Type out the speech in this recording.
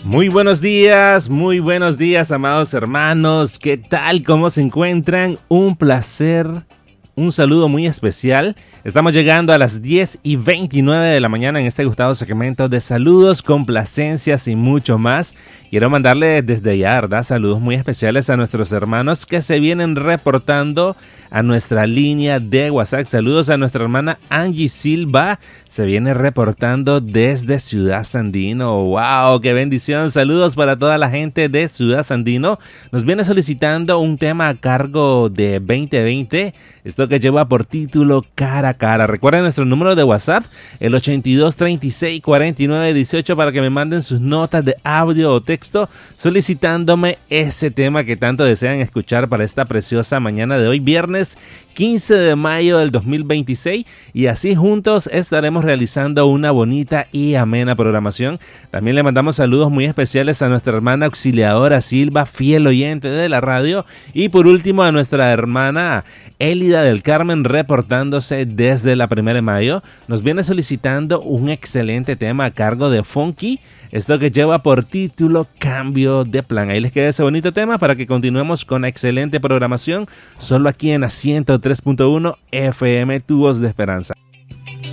Muy buenos días, amados hermanos. ¿Qué tal? ¿Cómo se encuentran? Un placer, un saludo muy especial. Estamos llegando a las 10:29 de la mañana en este gustado segmento de saludos, complacencias y mucho más. Quiero mandarle desde ya, ¿verdad?, saludos muy especiales a nuestros hermanos que se vienen reportando a nuestra línea de WhatsApp. Saludos a nuestra hermana Angie Silva, se viene reportando desde Ciudad Sandino. ¡Wow! ¡Qué bendición! Saludos para toda la gente de Ciudad Sandino. Nos viene solicitando un tema a cargo de 2020, esto que lleva por título Cara a Cara. Recuerden nuestro número de WhatsApp, el 82 36 49 18, para que me manden sus notas de audio o texto solicitándome ese tema que tanto desean escuchar para esta preciosa mañana de hoy, viernes 15 de mayo del 2026, y así juntos estaremos realizando una bonita y amena programación. También le mandamos saludos muy especiales a nuestra hermana auxiliadora Silva, fiel oyente de la radio, y por último a nuestra hermana Élida del Carmen, reportándose desde la 1 de mayo. Nos viene solicitando un excelente tema a cargo de Funky, esto que lleva por título Cambio de Plan. Ahí les queda ese bonito tema para que continuemos con excelente programación, solo aquí en la 103.1 FM, Tu Voz de Esperanza.